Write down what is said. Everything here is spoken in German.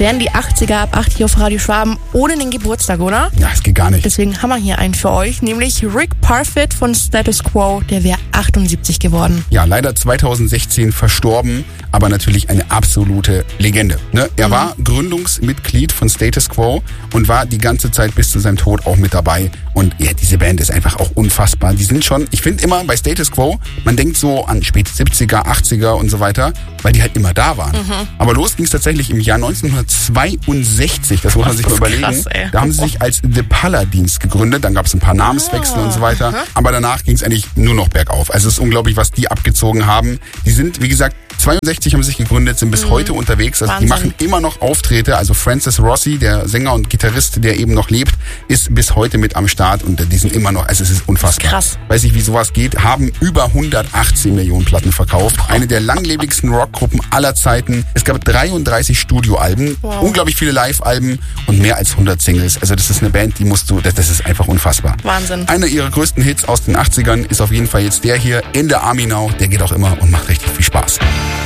wären die 80er ab 8 hier auf Radio Schwaben ohne den Geburtstag, oder? Ja, es geht gar nicht. Deswegen haben wir hier einen für euch, nämlich Rick Parfitt von Status Quo, der wäre 78 geworden. Ja, leider 2016 verstorben, aber natürlich eine absolute Legende. Ne? Er war Gründungsmitglied von Status Quo und war die ganze Zeit bis zu seinem Tod auch mit dabei. Und ja, diese Band ist einfach auch unfassbar. Die sind schon, ich finde immer bei Status Quo, man denkt so an späte 70er, 80er und so weiter, weil die halt immer da waren. Aber los ging es tatsächlich im Jahr 1962, das muss man sich mal überlegen. Krass, ey. Da haben sie sich als The Paladins gegründet, dann gab es ein paar Namenswechsel und so weiter. Aber danach ging es eigentlich nur noch bergauf. Also es ist unglaublich, was die abgezogen haben. Die sind, wie gesagt, 62 haben sie sich gegründet, sind bis heute unterwegs. Also die machen immer noch Auftritte. Also Francis Rossi, der Sänger und Gitarrist, der eben noch lebt, ist bis heute mit am Start und die sind immer noch, also es ist unfassbar. Krass. Weiß nicht, wie sowas geht, haben über 118 Millionen Platten verkauft. Eine der langlebigsten Rockgruppen aller Zeiten. Es gab 33 Studioalben, unglaublich viele Live-Alben und mehr als 100 Singles. Also das ist eine Band, die musst du, das ist einfach unfassbar. Wahnsinn. Einer ihrer größten Hits aus den 80ern ist auf jeden Fall jetzt der hier, In the Army Now. Der geht auch immer und macht richtig viel Spaß.